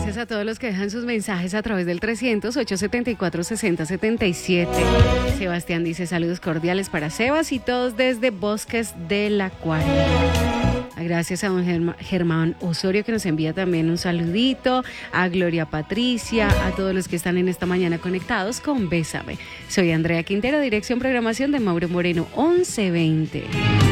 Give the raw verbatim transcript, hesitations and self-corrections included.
Gracias a todos los que dejan sus mensajes a través del trescientos, ochocientos setenta y cuatro, sesenta setenta y siete. Sebastián dice saludos cordiales para Sebas y todos desde Bosques del Acuario. Gracias a don Germ- Germán Osorio, que nos envía también un saludito, a Gloria Patricia, a todos los que están en esta mañana conectados con Bésame. Soy Andrea Quintero, dirección programación de Mauro Moreno once veinte.